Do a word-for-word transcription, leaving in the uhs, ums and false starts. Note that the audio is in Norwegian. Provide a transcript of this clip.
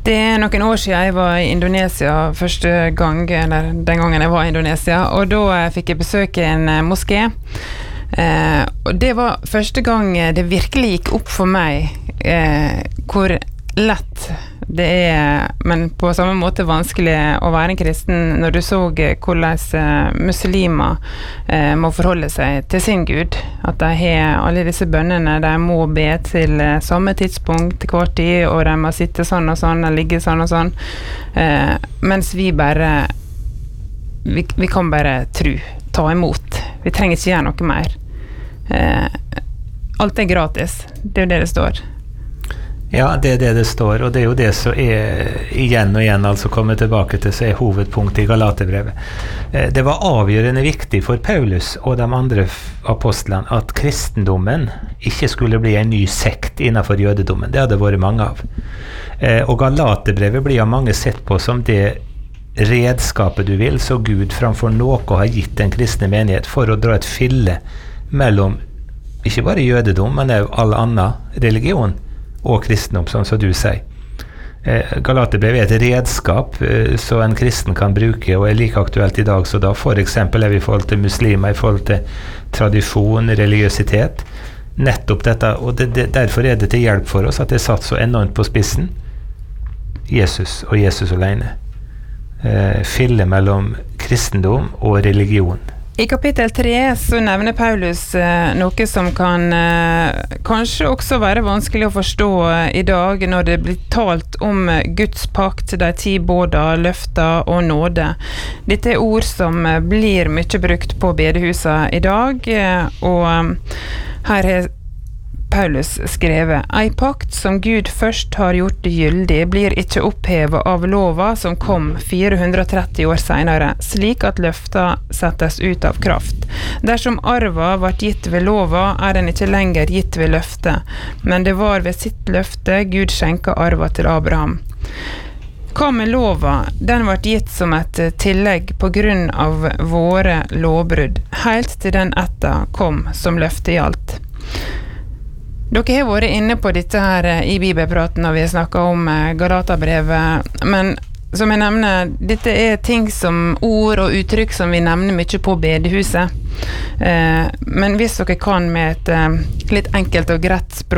Det er noen år siden jeg var i Indonesia første gang, eller den gangen jeg var i Indonesia, og da fikk jeg besøke en moské. Eh, og det var første gang det virkelig gikk opp for meg eh, hvor lett det er, men på samme måte vanskelig å være en kristen når du så hvordan muslimer eh, må forholde seg til sin Gud. At de har alle disse bønnene, de må be til samme tidspunkt til hver tid, og de må sitte sånn og sånn, og ligge sånn og sånn. Eh, mens vi bare, vi, vi kan bare tro, ta imot. Vi trenger ikke gjøre noe mer. Eh, alt er gratis, det er jo det det står. Ja, det er det det står, og det er jo det som er igjen og igjen, altså komme tilbake til, så er hovedpunktet i Galaterbrevet. Det var avgjørende viktig for Paulus og de andre apostlene at kristendommen ikke skulle bli en ny sekt innenfor jødedommen. Det hadde vært mange av. Og Galaterbrevet blir av mange sett på som det redskapet du vil, så Gud framfor noe har gitt den kristne menighet for å dra et fille mellom ikke bare jødedom, men også all annen religion og kristendom, sånn som du sier. Eh, Galaterbrevet er et redskap eh, så en kristen kan bruke, og er like aktuelt i dag, så da for eksempel er vi i forhold til muslimer, i forhold til tradisjon, religiøsitet, nettopp dette, og det, det, derfor er det til hjelp for oss at det er satt så enormt på spissen. Jesus og Jesus alene. Eh, fille mellom kristendom og religion. I kapittel tre så nevner Paulus eh, noe som kan eh, kanskje også være vanskelig å forstå eh, i dag når det blir talt om eh, Guds pakt, de ti båda, løfter og nåde. Dette er ord som eh, blir mye brukt på bedehuset i dag, eh, og eh, her er Paulus skrevet: «Ei pakt som Gud først har gjort gyldig, blir ikke opphevet av lova som kom fire hundre og tretti år senere, slik at løfta settes ut av kraft. Dersom arva vart gitt ved lova, er den ikke lenger gitt ved løfte, men det var ved sitt løfte Gud skjenka arva til Abraham. Hva med lova? Den ble gitt som et tillegg på grunn av våre lovbrudd, helt til den etta kom som løfte gjaldt.» Dere har vært inne på dette her i Bibelpraten når vi snakker om Galaterbrevet, men som jeg nevner, dette er ting som ord og uttrykk som vi nevner mye på bedehuset. Eh, men hvis dere kan med et litt enkelt og greit språk,